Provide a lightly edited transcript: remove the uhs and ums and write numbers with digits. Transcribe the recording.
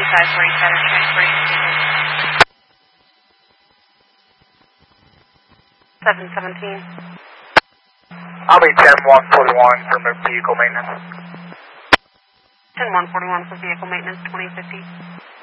size for each other, transfer each vehicle. 717. I'll be 10-141 for vehicle maintenance. 10-141 for vehicle maintenance, 2050.